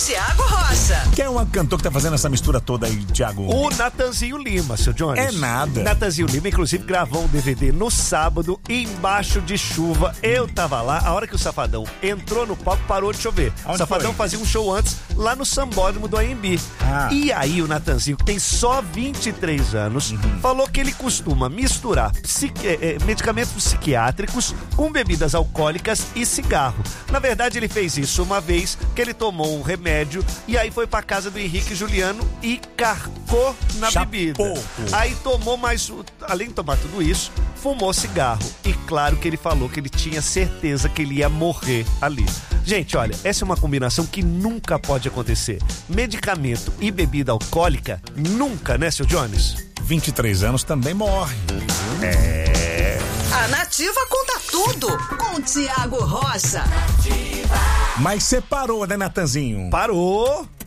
Tiago Rocha. Quem é um cantor que tá fazendo essa mistura toda aí, Tiago? O Natanzinho Lima, seu Jones. É nada. Natanzinho Lima, inclusive, gravou um DVD no sábado, embaixo de chuva. Eu tava lá, a hora que o Safadão entrou no palco, parou de chover. Aonde o Safadão foi? fazia um show antes, lá no Sambódromo do AMB. E aí o Natanzinho, que tem só 23 anos, falou que ele costuma misturar medicamentos psiquiátricos com bebidas alcoólicas e cigarro. Na verdade, ele fez isso uma vez que ele tomou um remédio e aí foi pra casa do Henrique e Juliano e carcou na bebida. Aí tomou mais, além de tomar tudo isso, fumou cigarro. E claro que ele falou que ele tinha certeza que ele ia morrer ali. Gente, olha, essa é uma combinação que nunca pode acontecer. Medicamento e bebida alcoólica, nunca, né, seu Jones? 23 anos também morre. A Nativa conta tudo com Tiago Rocha. Mas você parou, né, Natanzinho? Parou.